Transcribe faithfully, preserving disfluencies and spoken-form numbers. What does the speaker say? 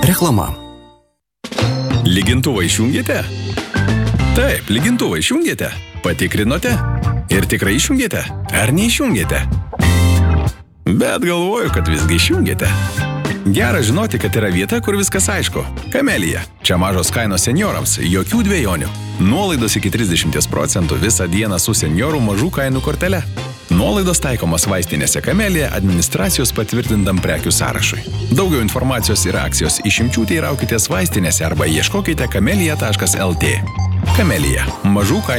Reklama. Lygintuvą išjungėte? Taip, lygintuvą išjungėte. Patikrinote? Ir tikrai išjungėte? Ar neišjungėte? Bet galvoju, kad visgi išjungėte. Gera žinoti, kad yra vieta, kur viskas aišku. Kamelija. Čia mažos kainos seniorams, jokių dvejonių. Nuolaidos iki trisdešimt procentų visą dieną su seniorų mažų kainų kortele. Nuolaidos taikomos vaistinėse Kamelija administracijos patvirtintam prekių sąrašui. Daugiau informacijos ir akcijos išimčių teiraukitės vaistinėse arba ieškokite kamelija taškas lt. Kamelija. Mažų kainų